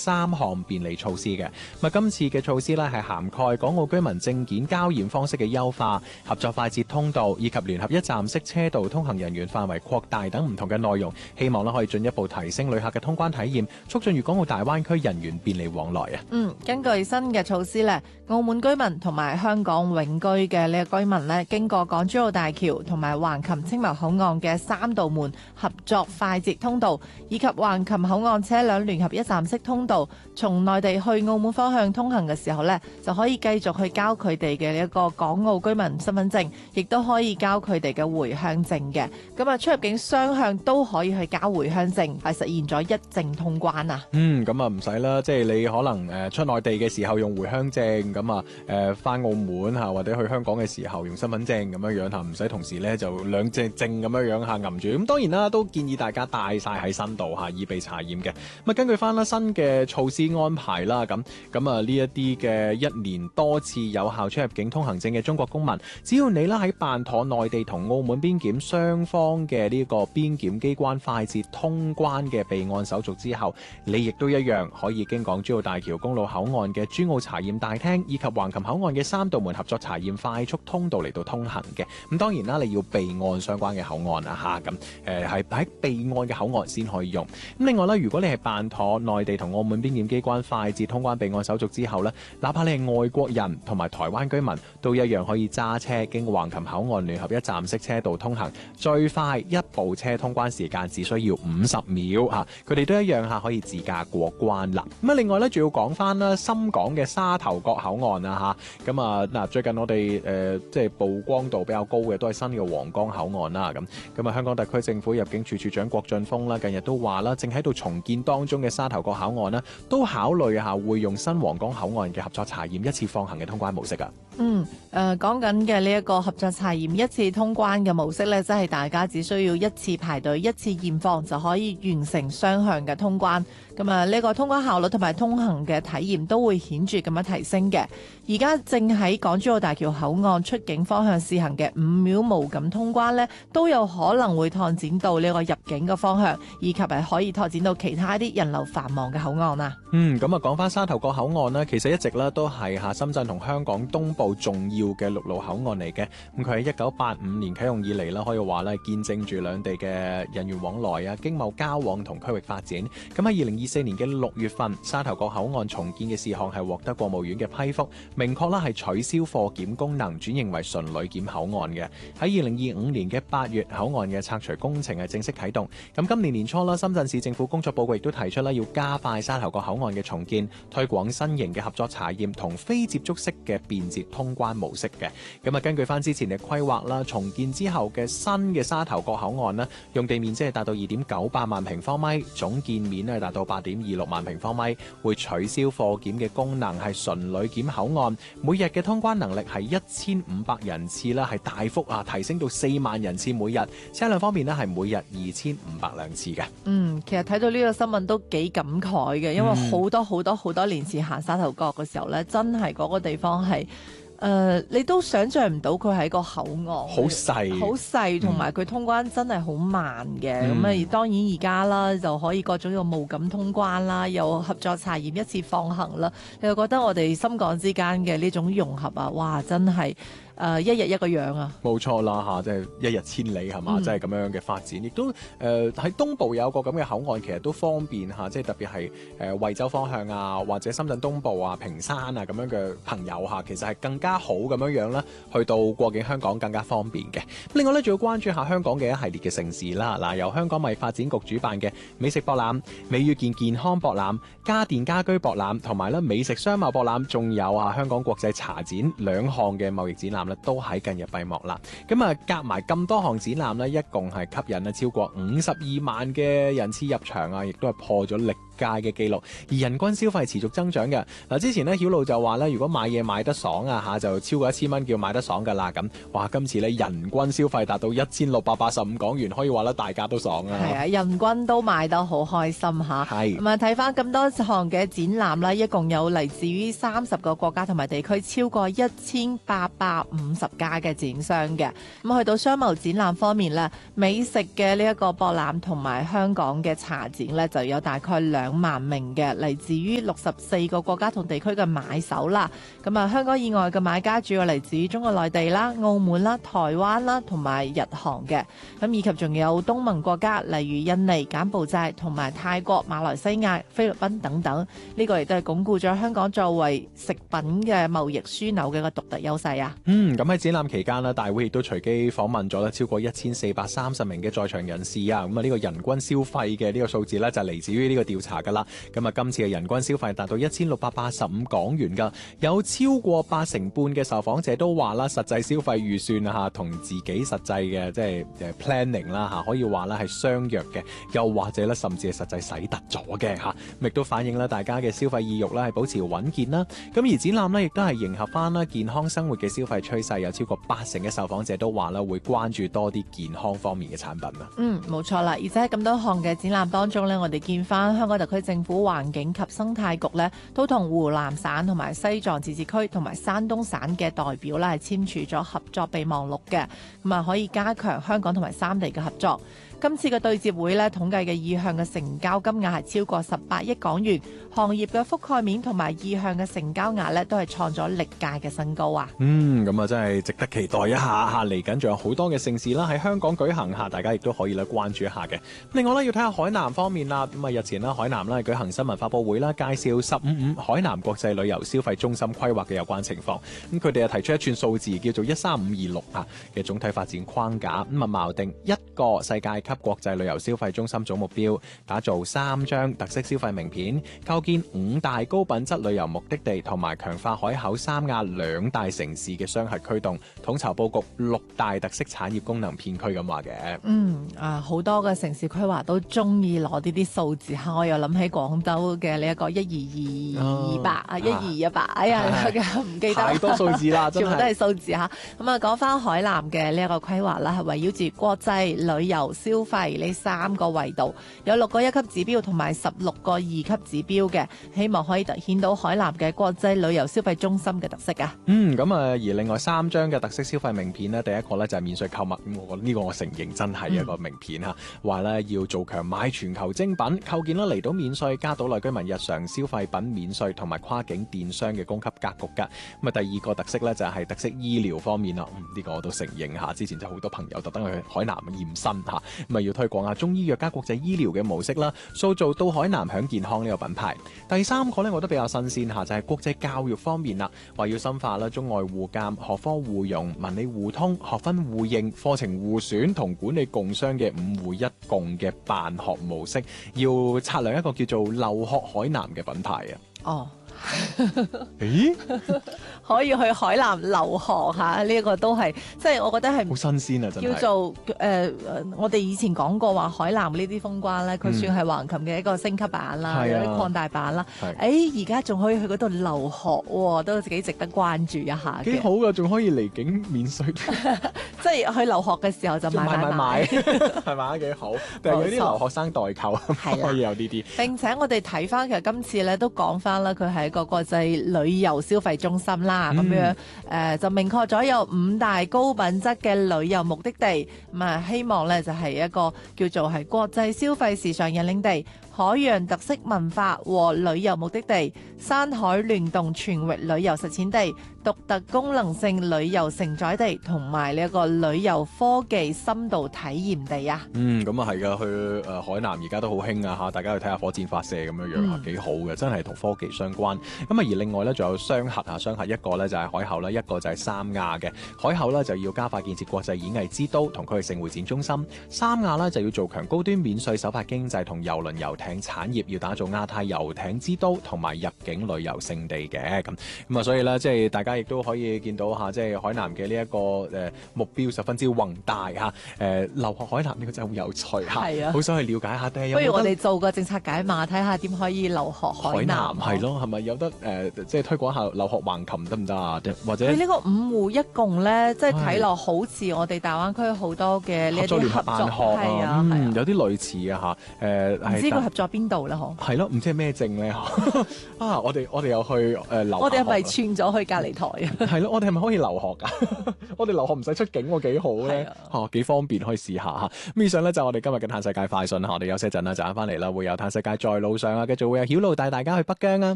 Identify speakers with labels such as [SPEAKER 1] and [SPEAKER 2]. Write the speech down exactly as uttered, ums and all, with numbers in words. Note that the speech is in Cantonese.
[SPEAKER 1] 三項便利措施嘅。咁今次嘅措施咧係涵蓋港澳居民證件交驗方式嘅優化、合作快捷通道以及聯合一站式車道通行人員範圍擴大等唔同嘅內容，希望咧可以進一步提升旅客嘅通關體驗，促進粵港澳大灣區人員便利往來啊。
[SPEAKER 2] 嗯，根據新嘅措施咧，澳門居民同埋香港永居嘅呢個居民咧，經過港珠澳大橋同埋橫琴青茂口岸嘅三道門合作快捷通道，以及橫琴口岸車輛聯合一站式通道，從內地去澳門方向通行嘅時候咧，就可以繼續去交佢哋嘅一個港澳居民身份證，亦都可以交佢哋嘅回鄉證嘅。咁啊，出入境雙向都可以去交回鄉證，係實現咗一證通關啊。
[SPEAKER 1] 嗯，咁啊唔使啦，即係你可能誒出內地嘅時候用回鄉證，咁啊誒翻澳門嚇或者去香港嘅時候用身份證咁樣樣嚇，唔使同時咧就兩隻證咁樣樣嚇揞住。咁當然啦，都建議大家帶晒喺身度嚇，以備查驗嘅。咁啊，根據翻啦新嘅措施安排啦，咁咁啊呢一啲嘅一年多次有效出入境通行證嘅中國公民，只要你啦喺辦妥內地同澳門邊檢雙方嘅呢個邊檢機關快捷通關嘅備案手續之後，你亦都一樣可以經港珠澳大橋公路口岸嘅珠澳查驗大廳以及橫琴口岸嘅三道門合作查驗快速通道嚟到通行嘅。咁當然啦，你要備案相關嘅口岸啊嚇，咁誒係喺備案嘅口岸先可以用。咁另外咧，如果你係辦妥內地同澳門邊檢機關快捷通關備案手續之後咧，哪怕你係外國人同埋台灣居民，都一樣可以揸車經橫琴口岸聯合一站式車道通行，最快一部車通關時間只需要五十秒嚇，佢哋都一樣嚇可以自駕過關啦。咁啊，另外咧，仲要講翻啦，深港嘅沙頭角口岸啊嚇，咁啊嗱，最近我哋誒、呃、即係曝光度比較高嘅都係新嘅皇崗口岸啦。咁咁啊，香港特區政府入境處處長郭俊峰啦，近日都話啦，正喺度重建當中嘅沙頭角口岸啦，都考慮下會用新皇崗口岸嘅合作查驗一次放行嘅通關模式啊。
[SPEAKER 2] 嗯，誒講緊嘅呢一個合作查驗一次通關嘅模式呢，即係大家只需要一次排隊、一次驗放就可以完成雙向嘅通關。咁啊，呢個通關效率同埋通行嘅體驗都會顯著咁樣提升嘅。而家正喺港珠澳大橋口岸出境方向試行嘅五秒無感通關呢，都有可能會拓展到呢個入境嘅方向，以及係可以拓展到其他啲人流繁忙嘅口岸啊。
[SPEAKER 1] 嗯，咁啊講翻沙頭角口岸呢，其實一直咧都係下深圳同香港東部重要嘅陸路口岸嚟嘅。咁佢喺一九八五年啟用以嚟啦，可以話咧見證住兩地嘅人員往來啊、經貿交往同區域發展。咁喺二零二四年嘅六月份，沙頭角口岸重建嘅事項係獲得國務院嘅批覆，明確啦係取消貨檢功能，轉型為純旅檢口岸嘅。喺二零二五年嘅八月，口岸嘅拆除工程係正式啟動。咁今年年初啦，深圳市政府工作報告亦都提出啦，要加快沙頭角口岸嘅重建，推廣新型嘅合作查驗同非接觸式嘅便捷通關模式嘅。咁啊，根據翻之前嘅規劃啦，重建之後嘅新嘅沙頭角口岸咧，用地面積係達到二點九八萬平方米，總建面咧達到八點二六萬平方米，會取消貨檢嘅功能，係純旅檢口岸，每日嘅通關能力係一千五百人次啦，係大幅啊提升到四萬人次每日。車輛方面咧係每日二千五百輛次嘅。
[SPEAKER 2] 嗯，其實睇到呢個新聞都幾感慨嘅，因為好多好多好多年前行沙頭角嘅時候咧，真係嗰個地方係。誒、呃，你都想像唔到佢係個口岸，好細，好細，同埋佢通關真係好慢嘅。咁啊、嗯，當然而家啦，就可以各種用無感通關啦，又合作查驗一次放行啦。你又覺得我哋深港之間嘅呢種融合啊，哇，真係〜誒、呃、一日一個樣啊！
[SPEAKER 1] 冇錯啦嚇，即係一日千里係嘛，即係咁樣嘅發展，亦都誒喺、呃、東部有個咁嘅口岸，其實都方便嚇，即係特別係誒惠州方向啊，或者深圳東部啊、坪山啊咁樣嘅朋友嚇，其實係更加好咁樣樣啦，去到過境香港更加方便嘅。另外咧，仲要關注下香港嘅一系列嘅盛事啦。嗱，由香港貿易發展局主辦嘅美食博覽、美與健健康博覽、家電家居博覽同埋咧美食商貿博覽，仲有啊香港國際茶展兩項嘅貿易展覽都喺近日閉幕啦。咁啊，夾埋咁多項展覽咧，一共係吸引啊超過五十二萬嘅人次入場啊，亦都係破咗歷界嘅記錄，而人均消費持續增長嘅。嗱，之前咧曉露就話咧，如果買嘢買得爽啊嚇，就超過一千蚊叫買得爽噶啦。咁哇，今次咧人均消費達到一千六百八十五港元，可以話咧大家都爽啊。係
[SPEAKER 2] 啊，人均都買得好開心嚇。係咁啊，睇翻咁多項嘅展覽啦，一共有嚟自於三十個國家同埋地區，超過一千八百五五十家嘅展商嘅。咁去到商貿展覽方面咧，美食嘅呢一個博覽同埋香港嘅茶展咧，就有大概兩萬名嘅嚟自於六十四個國家同地區嘅買手啦。咁啊，香港以外嘅買家主要嚟自於中國內地啦、澳門啦、台灣啦同埋日韓嘅。咁以及仲有東盟國家，例如印尼、柬埔寨同埋泰國、馬來西亞、菲律賓等等。呢、這個亦都係鞏固咗香港作為食品嘅貿易樞紐嘅一個獨特優勢啊。
[SPEAKER 1] 嗯，咁喺展覽期間呢，大會亦都隨機訪問咗咧超過一千四百三十名嘅在場人士啊。咁啊，呢個人均消費嘅呢個數字呢，就嚟自於呢個調查噶啦。咁啊，今次嘅人均消費達到一千六百八十五港元噶，有超過八成半嘅受訪者都話啦，實際消費預算啊同自己實際嘅即係誒 planning 啦嚇，可以話咧係相若嘅，又或者咧甚至係實際使得咗嘅嚇，亦都反映咧大家嘅消費意欲咧係保持穩健啦。咁而展覽咧亦都係迎合翻啦健康生活嘅消費趨勢，有超過八成嘅受訪者都話啦會關注多啲健康方面嘅產品啊。
[SPEAKER 2] 嗯，冇錯啦，而且喺咁多項嘅展覽當中呢，我哋見翻香港特區政府環境及生態局呢，都同湖南省同埋西藏自治區同埋山東省嘅代表呢係簽署咗合作備忘錄嘅，咁啊可以加強香港同埋三地嘅合作。今次嘅對接會咧，統計嘅意向嘅成交金額係超過十八億港元，行業嘅覆蓋面同埋意向嘅成交額咧，都係創咗歷屆嘅新高啊！
[SPEAKER 1] 嗯，咁啊真係值得期待一下嚇，嚟緊仲有好多嘅盛事啦，喺香港舉行下，大家亦都可以咧關注一下嘅。另外咧，要睇下海南方面啦，咁啊日前啦，海南咧舉行新聞發佈會啦，介紹十五五海南國際旅遊消費中心規劃嘅有關情況。咁佢哋啊提出一串數字，叫做一三五二六啊嘅總體發展框架，咁啊錨定一個世界級國際旅遊消費中心總目標，打造三張特色消費名片，構建五大高品質旅遊目的地，同埋強化海口三亞兩大城市嘅雙核驅動，統籌佈局六大特色產業功能片區咁話嘅。
[SPEAKER 2] 嗯啊，好多嘅城市規劃都中意攞呢啲數字嚇，我又諗起廣州嘅呢一個一二二八啊，一二一八，哎呀，唔記得
[SPEAKER 1] 太多數字啦，真係
[SPEAKER 2] 全部都係數字嚇。咁啊，講翻海南嘅呢一個規劃啦，係圍繞住國際旅遊消費呢三個維度，有六個一級指標同埋十六個二級指標嘅，希望可以凸顯到海南嘅國際旅遊消費中心嘅特色啊。
[SPEAKER 1] 嗯，咁啊，而另外三張嘅特色消費名片呢，第一個呢就係免稅購物，咁我覺得呢個我承認真係一個名片嚇，話呢、嗯、要做強買全球精品，構建啦離島免稅、加島內居民日常消費品免稅同埋跨境電商嘅供給格局㗎。咁啊，第二個特色呢就係特色醫療方面啦，呢、嗯呢個我都承認嚇，之前就好多朋友特登去海南驗身嚇，咁啊要推廣下中醫藥加國際醫療嘅模式啦，塑造到海南享健康呢個品牌。第三個呢，我覺得比較新鮮嚇，就係、是、國際教育方面啦，話要深化啦中外互鑑、學科互融、文理互通、學分互認、課程互選同管理共商嘅五互一共嘅辦學模式，要策量一個叫做留學海南嘅品牌啊。
[SPEAKER 2] 哦。
[SPEAKER 1] 咦？
[SPEAKER 2] 可以去海南留學嚇，呢、這、一個都係即係我覺得係
[SPEAKER 1] 好新鮮啊！真係
[SPEAKER 2] 叫做誒、呃，我哋以前講過話海南呢啲風關咧，佢算係橫琴嘅一個升級版啦，
[SPEAKER 1] 嗯、
[SPEAKER 2] 有啲擴大版啦。誒而家仲可以去嗰度留學喎，都幾值得關注一下嘅。
[SPEAKER 1] 幾好㗎，仲可以離境免稅，
[SPEAKER 2] 即係去留學嘅時候就買買買，買，
[SPEAKER 1] 係咪幾好？但係有啲留學生代購可以有呢啲。
[SPEAKER 2] 並且我哋睇翻其實今次咧都講翻啦，佢係一個國際旅遊消費中心啦，咁、嗯、樣誒、呃、就明確咗有五大高品質嘅旅遊目的地，咁啊希望咧就係一個叫做係國際消費時尚引領地、海洋特色文化和旅遊目的地、山海聯動全域旅遊實踐地、獨特功能性旅遊承載地同埋呢一個旅遊科技深度體驗地啊。
[SPEAKER 1] 嗯，咁啊係噶，去誒、呃、海南而家都好興啊嚇，大家去睇下火箭發射咁樣樣啊，幾、嗯、好嘅，真係同科技相關。咁啊而另外咧仲有雙核啊，雙核一個咧就係海口啦，一個就係三亞嘅。海口咧就要加快建設國際演藝之都同區域性會展中心，三亞咧就要做強高端免稅首發經濟同郵輪遊艇產業，要打造亞太遊艇之都同埋入境旅遊勝地嘅。咁咁啊，所以咧即係大家亦都可以見到嚇，即係海南嘅呢一個誒目標十分之宏大嚇。誒留學海南呢個真係好有趣嚇，係啊，好想去了解下。不
[SPEAKER 2] 如我哋做個政策解碼，睇下點可以留學海南。
[SPEAKER 1] 係咯，係咪有得誒、呃、即係推廣下留學橫琴得唔得啊？或者
[SPEAKER 2] 佢呢個五湖一共咧，即係睇落好似我哋大灣區好多嘅呢一啲合作，係啊，
[SPEAKER 1] 嗯，有啲類似啊嚇。誒、呃，
[SPEAKER 2] 唔知個合咗邊度咧？嗬，
[SPEAKER 1] 係咯，唔知係咩證咧？啊，我哋我哋又去誒、呃、留
[SPEAKER 2] 我哋係咪
[SPEAKER 1] 學啊
[SPEAKER 2] 串咗去隔離台啊？
[SPEAKER 1] 係咯，我哋係咪可以留學㗎？我哋留學唔使出境喎，幾好咧
[SPEAKER 2] 係啊！
[SPEAKER 1] 嚇幾方便，可以試下嚇。咁以上咧就係我哋今日嘅嘆世界快訊啦，我哋休息一陣啦，陣間翻嚟啦，會有嘆世界在路上啊，繼續會有曉露帶大家去北疆啊。